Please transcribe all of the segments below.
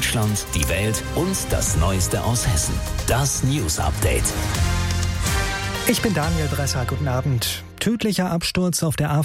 Deutschland, die Welt und das Neueste aus Hessen. Das News Update. Ich bin Daniel Bresser, guten Abend. Tödlicher Absturz auf der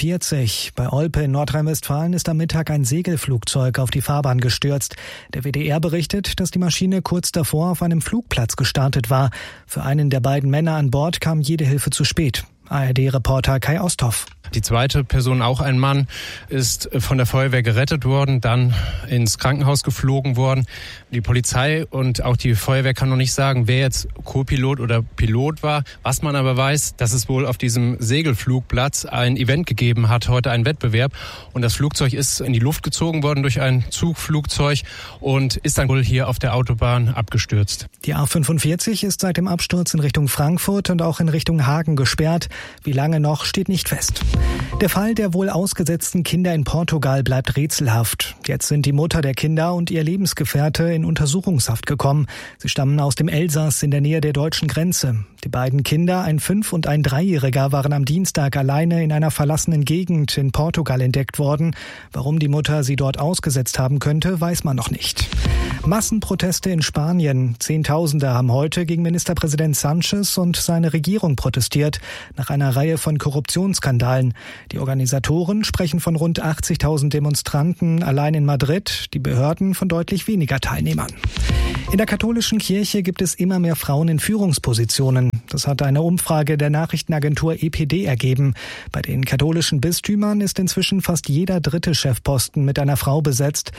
A45. Bei Olpe in Nordrhein-Westfalen ist am Mittag ein Segelflugzeug auf die Fahrbahn gestürzt. Der WDR berichtet, dass die Maschine kurz davor auf einem Flugplatz gestartet war. Für einen der beiden Männer an Bord kam jede Hilfe zu spät. ARD-Reporter Kai Osthoff. Die zweite Person, auch ein Mann, ist von der Feuerwehr gerettet worden, dann ins Krankenhaus geflogen worden. Die Polizei und auch die Feuerwehr kann noch nicht sagen, wer jetzt Co-Pilot oder Pilot war. Was man aber weiß, dass es wohl auf diesem Segelflugplatz ein Event gegeben hat, heute einen Wettbewerb. Und das Flugzeug ist in die Luft gezogen worden durch ein Zugflugzeug und ist dann wohl hier auf der Autobahn abgestürzt. Die A45 ist seit dem Absturz in Richtung Frankfurt und auch in Richtung Hagen gesperrt. Wie lange noch, steht nicht fest. Der Fall der wohl ausgesetzten Kinder in Portugal bleibt rätselhaft. Jetzt sind die Mutter der Kinder und ihr Lebensgefährte in Untersuchungshaft gekommen. Sie stammen aus dem Elsass in der Nähe der deutschen Grenze. Die beiden Kinder, ein 5- und ein 3-Jähriger, waren am Dienstag alleine in einer verlassenen Gegend in Portugal entdeckt worden. Warum die Mutter sie dort ausgesetzt haben könnte, weiß man noch nicht. Massenproteste in Spanien. Zehntausende haben heute gegen Ministerpräsident Sánchez und seine Regierung protestiert, nach einer Reihe von Korruptionsskandalen. Die Organisatoren sprechen von rund 80.000 Demonstranten allein in Madrid, die Behörden von deutlich weniger Teilnehmern. In der katholischen Kirche gibt es immer mehr Frauen in Führungspositionen. Das hat eine Umfrage der Nachrichtenagentur EPD ergeben. Bei den katholischen Bistümern ist inzwischen fast jeder 3. Chefposten mit einer Frau besetzt.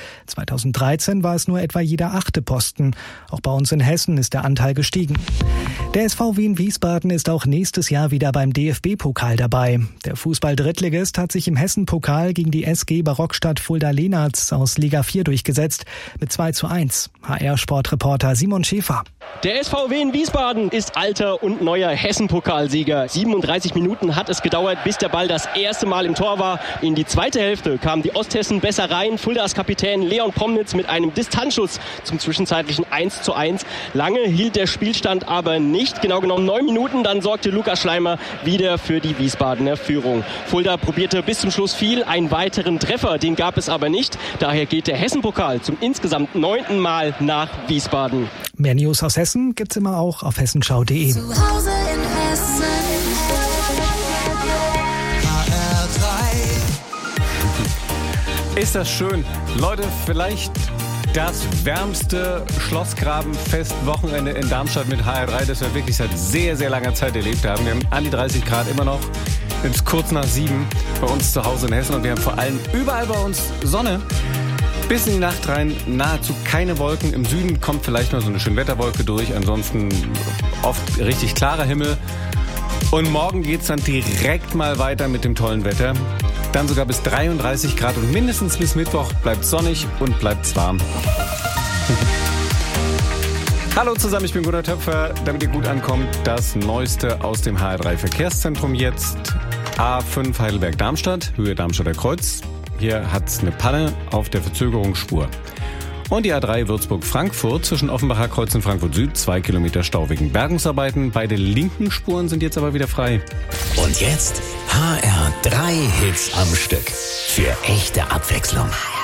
2013 war es nur etwa jeder 8. Posten. Auch bei uns in Hessen ist der Anteil gestiegen. Der SV Wien Wiesbaden ist auch nächstes Jahr wieder beim DFB-Pokal dabei. Der Fußball-Drittligist hat sich im Hessen-Pokal gegen die SG Barockstadt Fulda-Lenaz aus Liga 4 durchgesetzt mit 2:1. HR-Sportreporter Simon Schäfer. Der SV Wien Wiesbaden ist alter und neuer Hessen-Pokalsieger. 37 Minuten hat es gedauert, bis der Ball das erste Mal im Tor war. In die zweite Hälfte kamen die Osthessen besser rein. Fuldas Kapitän Leon Promnitz mit einem Distanzschuss zum zwischenzeitlichen 1:1. Lange hielt der Spielstand aber nicht. Genau genommen 9 Minuten. Dann sorgte Lukas Schleimer wieder für die Wiesbadener Führung. Fulda probierte bis zum Schluss viel. Einen weiteren Treffer, den gab es aber nicht. Daher geht der Hessen-Pokal zum insgesamt 9. Mal nach Wiesbaden. Mehr News aus Hessen gibt's immer auch auf hessenschau.de. Zu Hause in Hessen. HR3. Ist das schön. Leute, vielleicht das wärmste Schlossgrabenfest-Wochenende in Darmstadt mit HR3, das wir wirklich seit sehr, sehr langer Zeit erlebt haben. Wir haben an die 30 Grad immer noch. Es ist kurz nach 7 bei uns zu Hause in Hessen und wir haben vor allem überall bei uns Sonne. Bis in die Nacht rein nahezu keine Wolken. Im Süden kommt vielleicht mal so eine Schönwetterwolke durch. Ansonsten oft richtig klarer Himmel. Und morgen geht's dann direkt mal weiter mit dem tollen Wetter. Dann sogar bis 33 Grad und mindestens bis Mittwoch bleibt sonnig und bleibt's warm. Hallo zusammen, ich bin Gunnar Töpfer. Damit ihr gut ankommt, das Neueste aus dem HR3 Verkehrszentrum jetzt. A5 Heidelberg-Darmstadt, Höhe Darmstadter Kreuz. Hier hat es eine Panne auf der Verzögerungsspur. Und die A3 Würzburg-Frankfurt zwischen Offenbacher Kreuz und Frankfurt Süd, 2 Kilometer Stau wegen Bergungsarbeiten. Beide linken Spuren sind jetzt aber wieder frei. Und jetzt HR3 Hits am Stück. Für echte Abwechslung.